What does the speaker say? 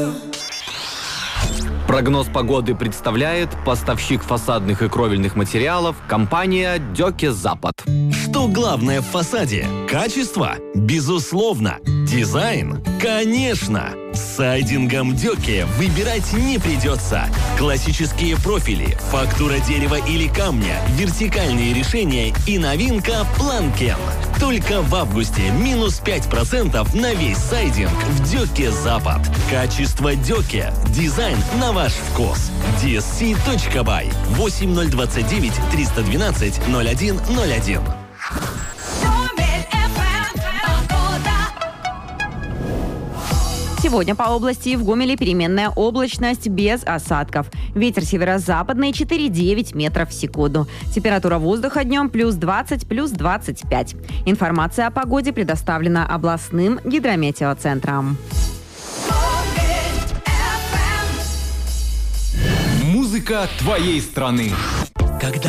Прогноз погоды представляет поставщик фасадных и кровельных материалов компания Дёке Запад. Что главное в фасаде? Качество? Безусловно. Дизайн? Конечно. С сайдингом Дёке выбирать не придется. Классические профили, фактура дерева или камня, вертикальные решения и новинка Планкен. Только в августе минус 5% на весь сайдинг в Дёке Запад. Качество Дёке. Дизайн на ваш вкус. dsc.by 8029 312 0101. Сегодня по области в Гомеле переменная облачность без осадков. Ветер северо-западный 4,9 метров в секунду. Температура воздуха днем плюс 20, плюс 25. Информация о погоде предоставлена областным гидрометеоцентром. Музыка твоей страны. Когда